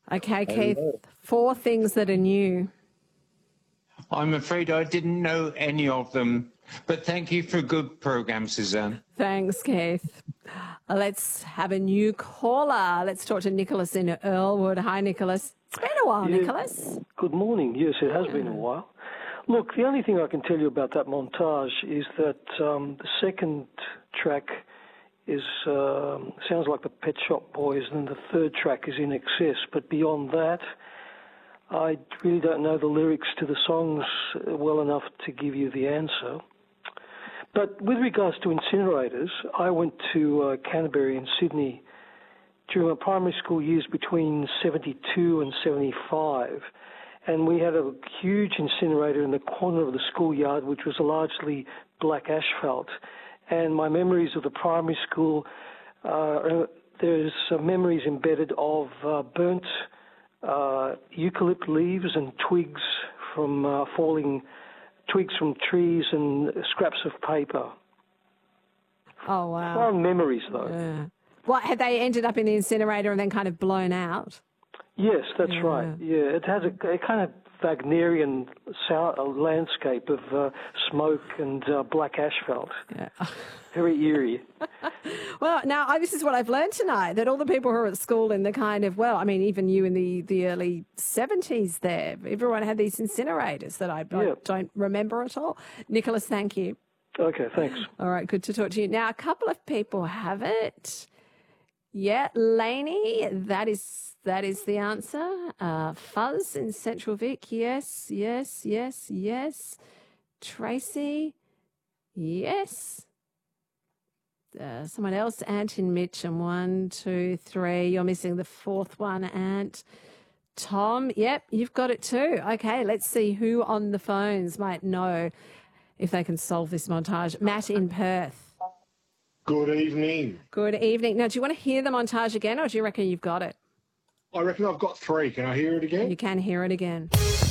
Okay, Keith, Hello. 4 things that are new. I'm afraid I didn't know any of them, but thank you for a good program, Suzanne. Thanks, Keith. Let's have a new caller. Let's talk to Nicholas in Earlwood. Hi, Nicholas. It's been a while, Nicholas. Good morning. Yes, it has been a while. Look, the only thing I can tell you about that montage is that the second track is sounds like the Pet Shop Boys, and the third track is In Excess. But beyond that, I really don't know the lyrics to the songs well enough to give you the answer. But with regards to incinerators, I went to Canterbury in Sydney during my primary school years between 72 and 75, and we had a huge incinerator in the corner of the schoolyard, which was largely black asphalt. And my memories of the primary school, there's memories embedded of burnt eucalypt leaves and twigs from falling twigs from trees and scraps of paper. Oh, wow. Fond memories, though. Yeah. What, had they ended up in the incinerator and then kind of blown out? Yes, that's right. Yeah, it has a kind of Wagnerian landscape of smoke and black asphalt. Yeah. Very eerie. Well, now, this is what I've learned tonight, that all the people who are at school in the kind of, well, I mean, even you in the early 70s there, everyone had these incinerators that I don't remember at all. Nicholas, thank you. Okay, thanks. All right, good to talk to you. Now, a couple of people have it. Yeah, Lainey, that is the answer. Fuzz in Central Vic, yes. Tracy, yes. Someone else, Ant in Mitcham, 1, 2, 3. You're missing the 4th one, Ant. Tom, yep, you've got it too. Okay, let's see who on the phones might know if they can solve this montage. Matt in Perth. Good evening. Good evening. Now, do you want to hear the montage again, or do you reckon you've got it? I reckon I've got 3. Can I hear it again? You can hear it again.